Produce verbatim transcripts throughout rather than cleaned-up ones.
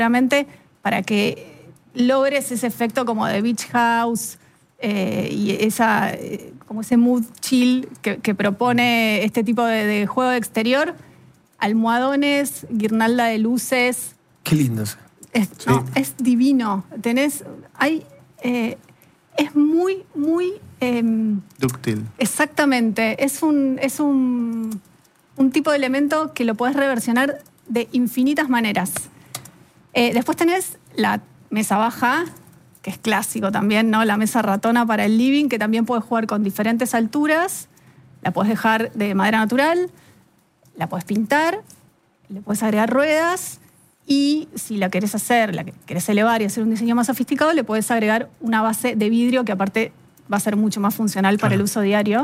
realmente para que logres ese efecto como de beach house eh, y esa, eh, como ese mood chill que, que propone este tipo de, de juego de exterior. Almohadones, guirnalda de luces. Qué lindo. Es, sí. no, es divino. Tenés, hay, eh, es muy, muy eh, dúctil. Exactamente. Es un, es un, un tipo de elemento que lo podés reversionar de infinitas maneras. Eh, después tenés la mesa baja, que es clásico también, ¿no? La mesa ratona para el living, que también puedes jugar con diferentes alturas. La podés dejar de madera natural, la podés pintar, le podés agregar ruedas y si la querés hacer, la querés elevar y hacer un diseño más sofisticado, le podés agregar una base de vidrio que aparte va a ser mucho más funcional para el uso diario.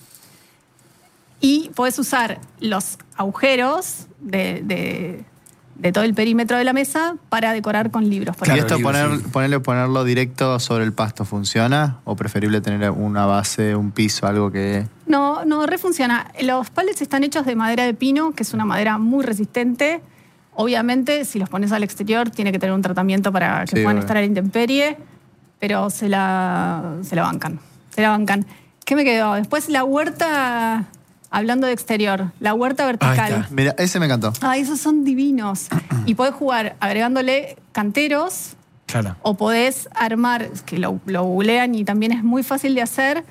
Y podés usar los agujeros de, de, de todo el perímetro de la mesa para decorar con libros. ¿Y esto poner, ponerle, ponerlo directo sobre el pasto funciona? ¿O preferible tener una base, un piso, algo que...? No, no, refunciona. Los pallets están hechos de madera de pino, que es una madera muy resistente. Obviamente, si los pones al exterior, tiene que tener un tratamiento para que sí, puedan bueno. estar a la intemperie, pero se la, se la bancan. Se la bancan. ¿Qué me quedó? Después la huerta... Hablando de exterior, la huerta vertical. Mira, ese me encantó. Ah, esos son divinos. Y podés jugar agregándole canteros. Claro. O podés armar, que lo, lo googlean y también es muy fácil de hacer.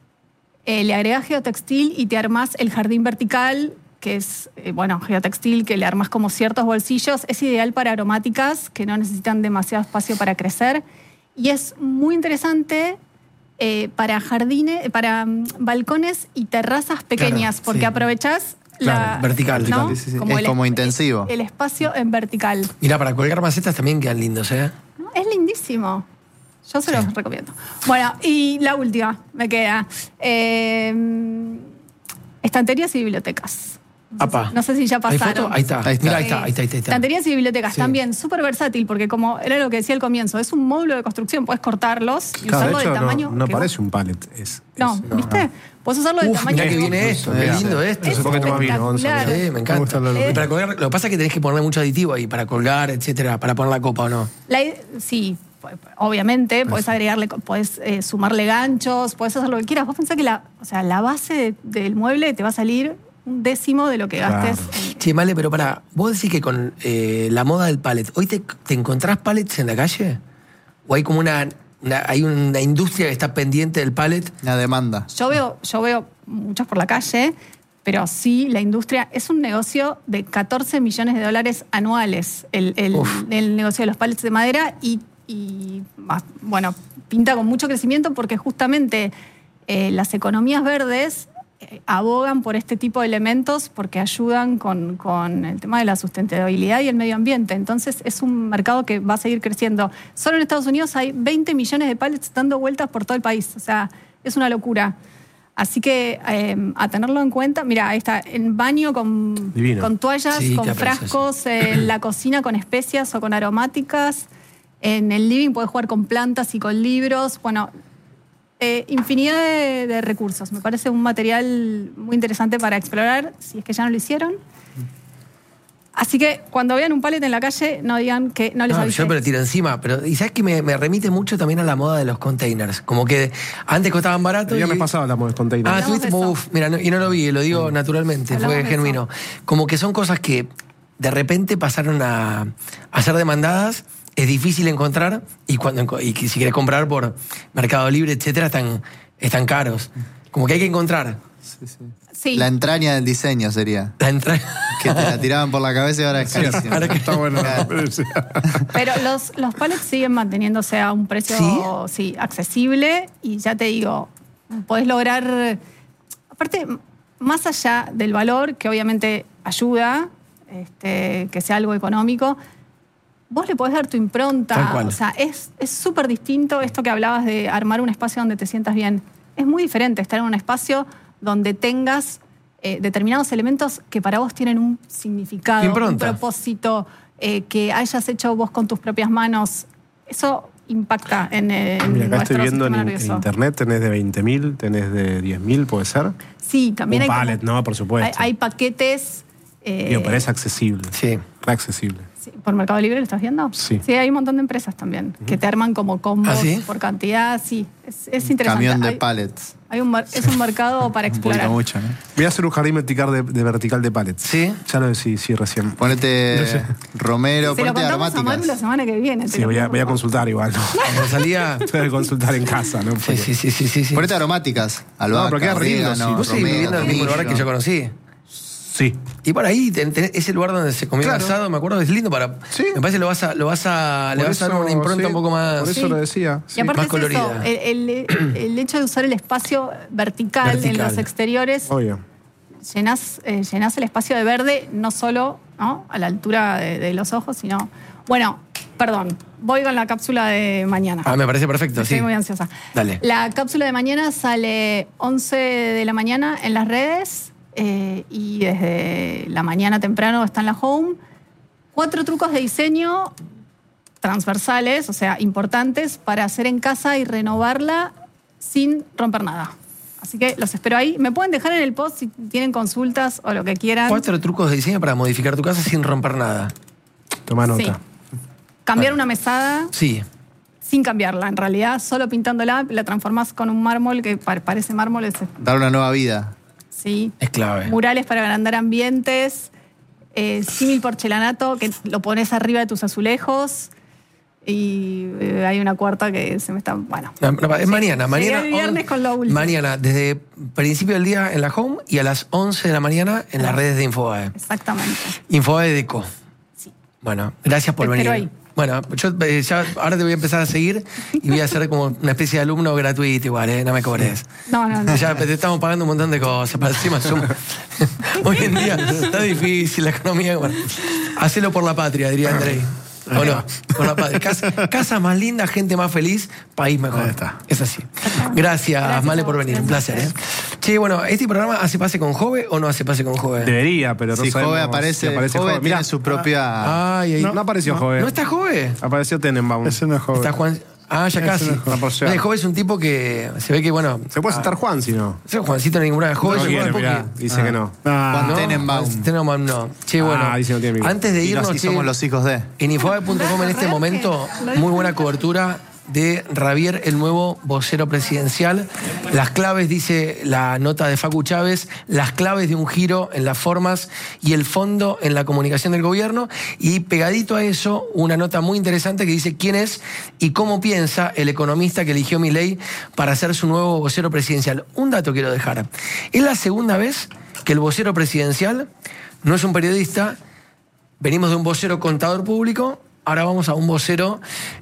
Eh, le agregás geotextil y te armás el jardín vertical, que es, eh, bueno, geotextil, que le armás como ciertos bolsillos. Es ideal para aromáticas que no necesitan demasiado espacio para crecer. Y es muy interesante... Eh, para jardines, para um, balcones y terrazas pequeñas, claro, porque sí. aprovechás claro, la... vertical. ¿no? Sí, sí, sí. Como es el, como intensivo. El, el espacio en vertical. Mira, para colgar macetas también quedan lindos, ¿eh? ¿No? Es lindísimo. Yo se sí. los recomiendo. Bueno, y la última me queda. Eh, estanterías y bibliotecas. No sé, si, no sé si ya pasaron. Ahí está. Ahí está. Mira, ahí está, ahí está, ahí está. Estanterías y bibliotecas sí. también, súper versátil, porque como era lo que decía al comienzo, es un módulo de construcción, puedes cortarlos y claro, usarlo de hecho, del tamaño. No, no que parece vos... un pallet. Es, no, es, ¿viste? No. Puedes usarlo del Uf, tamaño mirá que que vos... viene esto, qué lindo esto. Es un poquito más vino, espectacular. Sí, me encanta. Me y para colgar, lo que pasa es que tenés que poner mucho aditivo ahí para colgar, etcétera, para poner la copa o no. La, sí, obviamente, podés agregarle, podés eh, sumarle ganchos, podés hacer lo que quieras. Vos pensás que la, o sea, la base de, del mueble te va a salir un décimo de lo que gastes. Claro. En... Che, Male, pero para, vos decís que con eh, la moda del pallet, ¿hoy te, te encontrás pallets en la calle? ¿O hay como una, una, hay una industria que está pendiente del pallet? Una demanda. Yo veo, yo veo muchos por la calle, pero sí, la industria es un negocio de catorce millones de dólares anuales, el, el, el negocio de los pallets de madera, y, y bueno, pinta con mucho crecimiento porque justamente eh, las economías verdes abogan por este tipo de elementos porque ayudan con, con el tema de la sustentabilidad y el medio ambiente. Entonces es un mercado que va a seguir creciendo. Solo en Estados Unidos hay veinte millones de pallets dando vueltas por todo el país. O sea, es una locura. Así que eh, a tenerlo en cuenta. Mira, ahí está, en baño con, con toallas, sí, con frascos, en la cocina con especias o con aromáticas. En el living puedes jugar con plantas y con libros. Bueno... Eh, infinidad de, de recursos. Me parece un material muy interesante para explorar, si es que ya no lo hicieron. Así que cuando vean un pallet en la calle, no digan que no les no, avisé. Yo me lo tiro encima, pero y sabes que me, me remite mucho también a la moda de los containers. Como que antes costaban barato. Ya y... me pasaba la moda de los containers. Ah, tuviste, uf, mira, no, y no lo vi, lo digo mm. naturalmente, Hablamos fue genuino. Como que son cosas que de repente pasaron a, a ser demandadas. Es difícil encontrar y cuando y si quieres comprar por Mercado Libre, etcétera, están, están caros. Como que hay que encontrar. Sí, sí. Sí. La entraña del diseño sería. La entraña. Que te la tiraban por la cabeza y ahora es carísimo. Ahora que está bueno. Pero los, los pallets siguen manteniéndose a un precio ¿Sí? Sí, accesible y ya te digo, podés lograr... Aparte, más allá del valor, que obviamente ayuda, este, que sea algo económico... Vos le podés dar tu impronta. Tal cual. O sea, es súper distinto esto que hablabas de armar un espacio donde te sientas bien. Es muy diferente estar en un espacio donde tengas eh, determinados elementos que para vos tienen un significado, impronta. Un propósito, eh, que hayas hecho vos con tus propias manos. Eso impacta en, en Mira, acá nuestro estoy viendo en, sistema nervioso. en internet, tenés de veinte mil, tenés de diez mil, ¿puede ser? Sí, también un hay... pallet, como, no, por supuesto. Hay, hay paquetes... Eh, Digo, pero es accesible. Sí. Re accesible. sí, ¿Por Mercado Libre lo estás viendo? Sí. Sí, hay un montón de empresas también que te arman como combos ¿Ah, sí? por cantidad. Sí, es, es interesante. Camión de Hay- pallets. hay un mar- es un mercado para Un poquito explorar. mucho, ¿no? Voy a hacer un jardín vertical de, de vertical de pallets. ¿Sí? Ya lo decí, sí, recién. Ponete No sé. romero, Se lo ponete contamos a Maru la aromáticas. semana que viene. te Sí, lo voy a, juro. voy a consultar igual, ¿no? Cuando salía... Voy a consultar en casa, ¿no? Sí, sí, sí, sí, sí, sí. Ponete aromáticas. Albahaca, pero queda rico, orégano, sí. Vos seguís romero, viviendo en el mismo lugar que yo tomillo. conocí. Sí. Y por ahí, ten- ten- ese lugar donde se comió Claro. asado, me acuerdo, es lindo para... Sí. Me parece que lo vas a, lo vas a, le Por vas a dar eso, una impronta sí, un poco más... Por eso Sí. lo decía. Y aparte más es colorida. eso, el, el- el hecho de usar el espacio vertical, Vertical. en los exteriores, Obvio. llenás, eh, llenás el espacio de verde, no solo, ¿no?, a la altura de, de los ojos, sino... Bueno, perdón, voy con la cápsula de mañana. Ah, me parece perfecto, Estoy sí. muy ansiosa. Dale. La cápsula de mañana sale once de la mañana en las redes eh, y desde la mañana temprano está en la home. Cuatro trucos de diseño transversales, o sea, importantes para hacer en casa y renovarla sin romper nada. Así que los espero ahí. Me pueden dejar en el post si tienen consultas o lo que quieran. Cuatro trucos de diseño para modificar tu casa sin romper nada. Toma nota. Sí. Cambiar una mesada Sí. sin cambiarla, en realidad, solo pintándola, la transformás con un mármol que pa- parece mármol. Es, Dar una nueva vida. sí. Es clave. Murales para agrandar ambientes, eh, símil porcelanato que lo pones arriba de tus azulejos. Y eh, hay una cuarta que se me está. Bueno. No, no, es mañana, Llegué mañana. el viernes con lo último. Mañana, desde principio del día en la home y a las once de la mañana en las redes de Infobae. Exactamente. Infobae Deco. Sí. Bueno, gracias por Te venir. espero ahí. Bueno, yo eh, ya ahora te voy a empezar a seguir y voy a ser como una especie de alumno gratuito igual, ¿eh? No me cobres. No, no, no. Ya te estamos pagando un montón de cosas. Para encima somos... Hoy en día está difícil la economía. Bueno, hacelo por la patria, diría Andrei. ¿O no? Por la patria. Casa, casa más linda, gente más feliz, país mejor. Ahí está. Es así. Gracias, Gracias Male, a por vos, venir. Un placer, ¿eh? gracias. Che, bueno, ¿este programa hace pase con Jove o no hace pase con Jove? Debería, pero no Si sabemos Jove aparece, si aparece Jove Jove. tiene Mirá, su propia... Ay, ahí. no, no apareció Jove. ¿No está Jove? Apareció Tenenbaum. Ese no es joven. Está Juan. Ah, ya Ese casi. no es Juan. Está por llegar. El Jove es un tipo que se ve que, bueno. Se puede sentar Juan, si no. ah, Juancito no ninguna. Jove No es un quiere, tipo mirá, que. dice que no. Ah, Juan ¿No? Tenenbaum. Tenenbaum no. Che, Ah, bueno. dice no tiene amigo. Antes de Y irnos, así che, somos los hijos de... en infobae punto com en este momento, muy buena cobertura de Javier, el nuevo vocero presidencial. Las claves, dice la nota de Facu Chávez, las claves de un giro en las formas y el fondo en la comunicación del gobierno. Y pegadito a eso, una nota muy interesante que dice quién es y cómo piensa el economista que eligió Milei para ser su nuevo vocero presidencial. Un dato quiero dejar. Es la segunda vez que el vocero presidencial no es un periodista. Venimos de un vocero contador público, ahora vamos a un vocero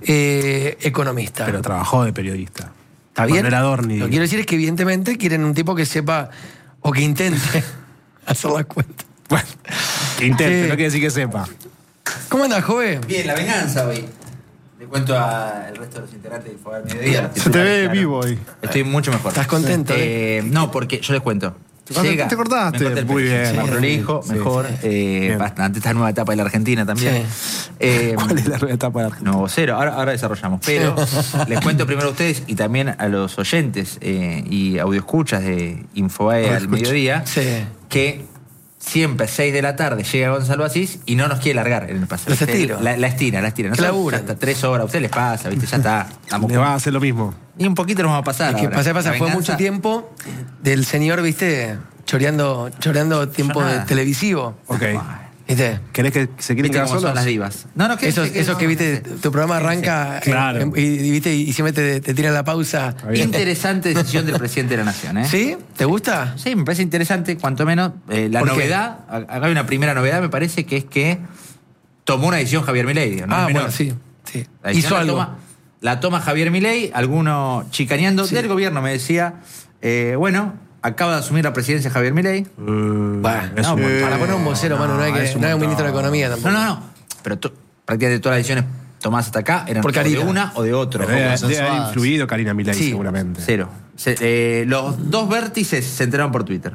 eh, economista. Pero trabajó de periodista. ¿Está bien? Cuando era Dorni. Lo que quiero decir es que evidentemente quieren un tipo que sepa o que intente hacer las cuentas. Bueno, que intente, Sí. no quiere decir que sepa. ¿Cómo andas, joven? Bien, la venganza hoy. Le cuento al resto de los integrantes del Fogar Mediodía. Se te ve vivo hoy. Estoy mucho mejor. ¿Estás contento, Eh, no, porque yo les cuento. Te- te cortaste. me corté el Muy pelo. bien. Más Sí. prolijo, Sí, mejor. sí. eh, Bien. bastante esta nueva etapa de la Argentina también. Eh, ¿Cuál es la nueva etapa de la No, cero, ahora, ahora desarrollamos. Pero les cuento primero a ustedes y también a los oyentes eh, y audioescuchas de Infobae al Audioescucha. mediodía Sí. que siempre a seis de la tarde llega Gonzalo Asís y no nos quiere largar en el paseo. Los estiro. La, la estira, la estira. Que Nosotros laburan. hasta tres horas, a ustedes les pasa, ¿viste? Ya está. Estamos Le va a hacer lo mismo. Y un poquito nos va a pasar. Es que ahora. pasa, pasa, La fue venganza- mucho tiempo del señor, viste, choreando, choreando tiempo Yo de nada. televisivo. Ok. ¿Viste? ¿Querés que se quieren ¿Viste quedar cómo son solos? las divas? No, no, que Esos, que- esos que, viste, tu programa arranca eh, Claro. eh, y, y, viste, y siempre te, te tiran la pausa. bien. Interesante decisión del presidente de la Nación, ¿eh? ¿Sí? ¿Te gusta? Sí, me parece interesante, cuanto menos. Eh, la ¿Por qué? novedad, acá hay una primera novedad, me parece, que es que tomó una decisión Javier Milei. ¿no? Ah, Es menor. bueno, sí. sí. La decisión Hizo la algo. Toma, la toma Javier Milei, alguno chicaneando del gobierno me decía, eh, bueno, acaba de asumir la presidencia Javier Milei. Mm, Bueno, es no, un montón. para poner un vocero, mano, no hay que, es un no hay un montón. ministro de Economía tampoco. No, no, no. Pero to- prácticamente todas las decisiones tomadas hasta acá eran Por o de Karina. una o de otro. Pero debe, debe haber consensuadas. influido Karina Milei, Sí. seguramente. Cero. Se- eh, los dos vértices se enteraron por Twitter.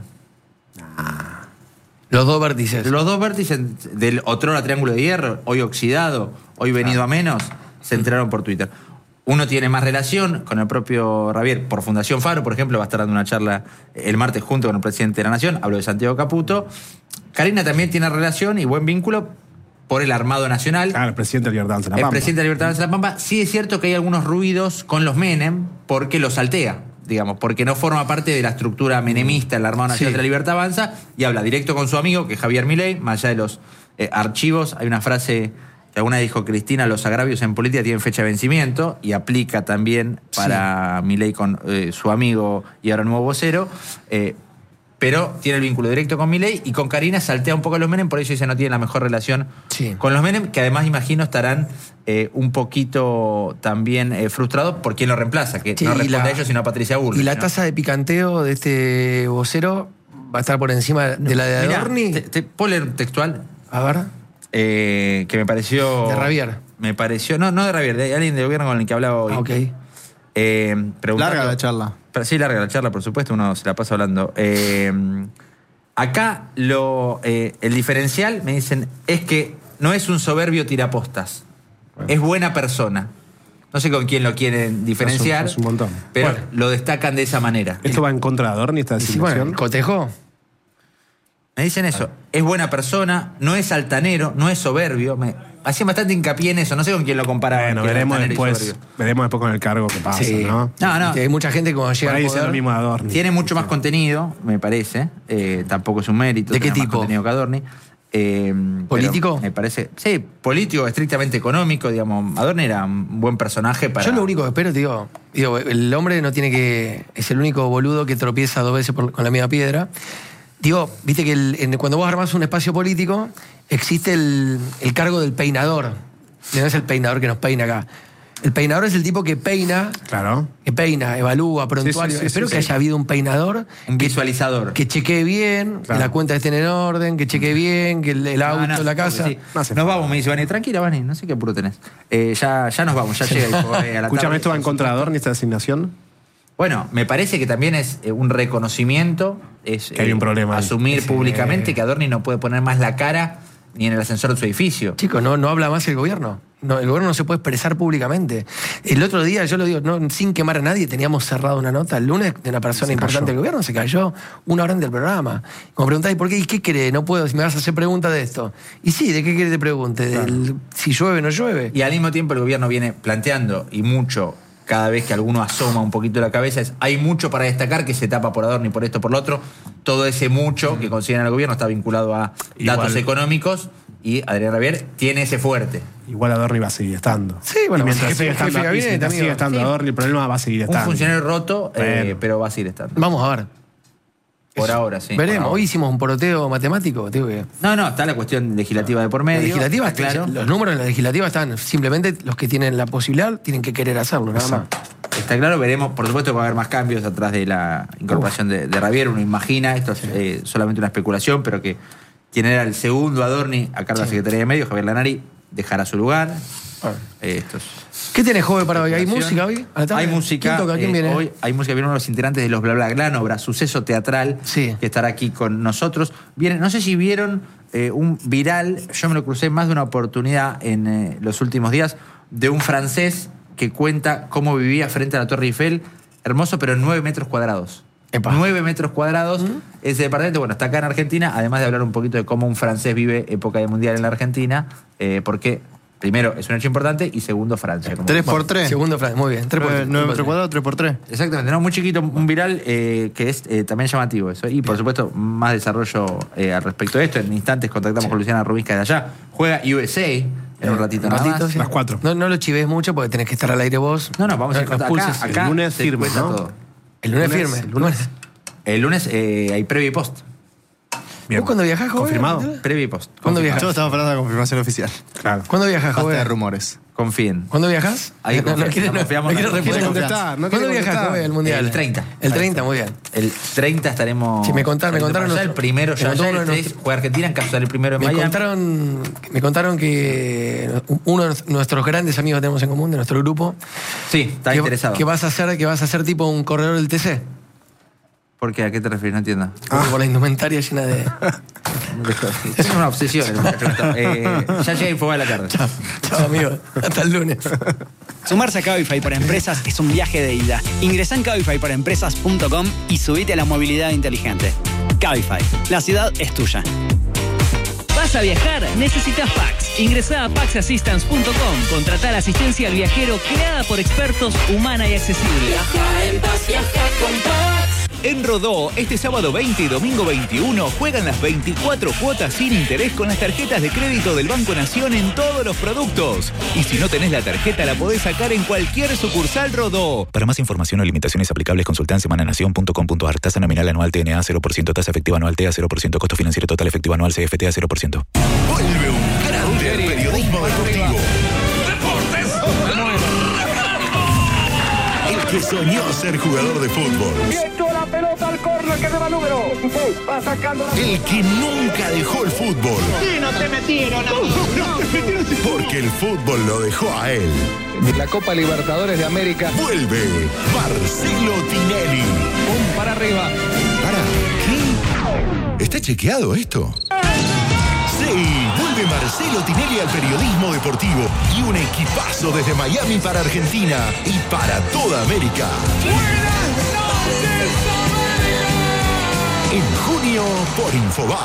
Los dos vértices. Los dos vértices del otrora Triángulo de Hierro, hoy oxidado, hoy venido a menos, se enteraron por Twitter. uno tiene más relación con el propio Javier por Fundación Faro, por ejemplo, va a estar dando una charla el martes junto con el presidente de la Nación, hablo de Santiago Caputo. Karina también tiene relación y buen vínculo por el Armado Nacional. Claro, el presidente de Libertad Avanza de la El Pampa. presidente de Libertad Avanza de la Pampa. Sí es cierto que hay algunos ruidos con los Menem porque los saltea, digamos, porque no forma parte de la estructura menemista el Armado Nacional Sí. de la Libertad Avanza y habla directo con su amigo, que es Javier Milei, más allá de los eh, archivos. Hay una frase que alguna vez dijo Cristina: los agravios en política tienen fecha de vencimiento, y aplica también para sí. Milei con eh, su amigo y ahora nuevo vocero. Eh, pero tiene el vínculo directo con Milei, y con Karina saltea un poco a los Menem, por eso dice no tiene la mejor relación sí. con los Menem, que además imagino estarán eh, un poquito también eh, frustrados por quien lo reemplaza, que Sí, no responde la, a ellos sino a Patricia Bullrich. Y la ¿no? tasa de picanteo de este vocero va a estar por encima de la de Mirá, Adorni. te, te puedo leer un textual A ver. eh, que me pareció... De Javier. Me pareció... No, no de Javier, de alguien del gobierno con el que hablaba hoy. Ah, ok. Eh, Larga la charla. Pero sí, larga la charla, por supuesto, uno se la pasa hablando. Eh, acá lo, eh, el diferencial, me dicen, es que no es un soberbio tirapostas, bueno. es buena persona. No sé con quién lo quieren diferenciar, es un, es un montón. pero bueno. lo destacan de esa manera. ¿Esto va en contra de Adorni, esta Sí, designación? bueno, cotejo. Me dicen eso, es buena persona, no es altanero, no es soberbio. Me hacían bastante hincapié en eso, no sé con quién lo comparaban. Bueno, veremos después, veremos después con el cargo que pasa, Sí. ¿no? No, no. Hay mucha gente que cuando llega Por ahí al dice poder... lo mismo de Adorni. Tiene mucho más contenido, me parece. Eh, tampoco es un mérito. ¿De qué tener más tipo? contenido que Adorni. Eh, ¿Político? Me parece. Sí, político, estrictamente económico. Digamos, Adorni era un buen personaje para. Yo lo único que espero, te digo, digo, el hombre no tiene que... Es el único boludo que tropieza dos veces por- con la misma piedra. Digo, viste que el- en- cuando vos armás un espacio político, existe el, el cargo del peinador. No es el peinador que nos peina acá. El peinador es el tipo que peina, Claro. que peina, evalúa, prontuario. Sí, sí, sí, Espero sí, que sí. haya habido un peinador Un que, visualizador. que chequee bien, que Claro. la cuenta estén en orden, que chequee bien, que el, el auto, No, no, la casa. sí. No hace Nos falta. vamos, me dice Vani. Tranquila, Vani, no sé qué apuro tenés. Eh, ya, ya nos vamos, ya llega el eh, a la Escúchame, tarde. ¿esto va en contra de Adorni, esta designación? Bueno, me parece que también es eh, un reconocimiento, es Que hay un problema ahí. asumir Sí. públicamente que Adorni no puede poner más la cara ni en el ascensor de su edificio. Chicos, no, no habla más el gobierno. No, el gobierno no se puede expresar públicamente. El otro día, yo lo digo, no, sin quemar a nadie, teníamos cerrado una nota el lunes de una persona Se importante cayó. del gobierno, se cayó una hora antes del programa. Como preguntáis, ¿por qué? ¿Y qué cree? No puedo, si me vas a hacer preguntas de esto. Y sí, ¿de qué querés que te pregunte? Del, si llueve o no llueve. Y al mismo tiempo el gobierno viene planteando, y mucho, cada vez que alguno asoma un poquito la cabeza, es hay mucho para destacar que se tapa por Adorni, por esto, por lo otro. Todo ese mucho que consideran el gobierno está vinculado a Igual. datos económicos, y Adrián Javier tiene ese fuerte. Igual Adorni va a seguir estando. Sí, bueno, Y mientras jefe- siga jefe estando, y gabinete, mientras amigo. siga estando Sí. Adorni, el problema va a seguir Un estando. funcionario roto, eh, Bueno. pero va a seguir estando. Vamos a ver. Por ahora, sí. por Veremos. ahora. Hoy hicimos un poroteo matemático. Digo que No, no, está la cuestión legislativa de por la medio. legislativa, está claro. los números en la legislativa están. Simplemente los que tienen la posibilidad tienen que querer hacerlo, nada más. Está claro, veremos, por supuesto que va a haber más cambios atrás de la incorporación de, de Javier, uno imagina, esto es eh, solamente una especulación, pero que quien era el segundo Adorni a cargo de la Secretaría de Medios, Javier Lanari, dejará su lugar. Bueno. Eh, esto es ¿Qué tenés, joven, para hoy? ¿Hay especulación. música hoy? ¿A la tarde? Hay música. ¿Quién toca? ¿Quién eh, viene? Hoy hay música, viene uno de los integrantes de los Bla Bla Gran, obra Suceso Teatral, Sí. que estará aquí con nosotros. Viene, no sé si vieron eh, un viral, yo me lo crucé en más de una oportunidad en eh, los últimos días, de un francés que cuenta cómo vivía frente a la Torre Eiffel, hermoso, pero en nueve metros cuadrados. Epa. Nueve metros cuadrados. Ese departamento, bueno, está acá en Argentina, además de hablar un poquito de cómo un francés vive época de mundial en la Argentina, eh, porque primero es un hecho importante y segundo Francia. como- tres por tres. Segundo frase, muy bien. Tres por tres. nueve metros cuadrados, tres por tres. Exactamente, no, muy chiquito, un viral eh, que es eh, también llamativo eso. Y por supuesto, más desarrollo eh, al respecto de esto. En instantes contactamos con Luciana Rubinska de allá. Juega U S A en un ratito Un nada ratito, más. sí. Las cuatro. No, no lo chives mucho porque tenés que estar al aire vos. No, no, vamos a ir los acá, pulses. acá El lunes se firme, cuenta ¿no? todo. El lunes lunes, firme. el lunes. El lunes eh, hay previo y post. Bien. ¿Vos cuando viajás, joven? ¿Confirmado? Previo y post. ¿Cuándo viajas? Yo estaba esperando la confirmación oficial. Claro. ¿Cuándo viajas, Basta joven? de rumores. Confíen. ¿Cuándo viajas? Ahí no, no, confiamos, quiere, no, confiamos, no quiere no responder. quiere contestar, no ¿Cuándo quiere viajas, contestar. joven, al mundial? El treinta. El treinta, muy bien. El treinta estaremos. Sí, me contaron- me saliendo contaron para allá. nuestro- El primero me ya, contó ya uno el de seis nuestros- juega Argentina, en caso de salir primero en Me Miami. contaron, me contaron que uno de nuestros grandes amigos que tenemos en común, de nuestro grupo, Sí, está que, interesado. que vas a hacer, que vas a ser tipo un corredor del T C. ¿Por qué? ¿A qué te refieres? No entiendo. Porque Por la indumentaria llena de. Es una obsesión el muchacho. Eh, ya llega y fue a la tarde. Chao, amigo. Hasta el lunes. Sumarse a Cabify para Empresas es un viaje de ida. Ingresá en cabify para empresas punto com y subite a la movilidad inteligente. Cabify, la ciudad es tuya. ¿Vas a viajar? Necesitas Pax. Ingresá a pax assistance punto com. Contratá la asistencia al viajero creada por expertos, humana y accesible. Viaja en paz, viaja con Pax. En Rodó, este sábado veinte y domingo veintiuno, juegan las veinticuatro cuotas sin interés con las tarjetas de crédito del Banco Nación en todos los productos. Y si no tenés la tarjeta, la podés sacar en cualquier sucursal Rodó. Para más información o limitaciones aplicables, consultá en semananación punto com punto a r. Tasa nominal anual T N A cero por ciento, tasa efectiva anual T A cero por ciento, costo financiero total efectivo anual C F T A cero por ciento. Vuelve un grande al periodismo deportivo. ¡Deportes! El que soñó ser jugador de fútbol. Echó la pelota al córner que lleva número. Va sacando la... El que nunca dejó el fútbol. Sí, no te metieron. Porque el fútbol lo dejó a él. La Copa Libertadores de América. Vuelve Marcelo Tinelli. Pum, para arriba. ¿Para qué? ¿Está chequeado esto? Sí, vuelve Marcelo Tinelli al periodismo deportivo y un equipazo desde Miami para Argentina y para toda América. ¡Buenas noches, América! En junio por Infobae.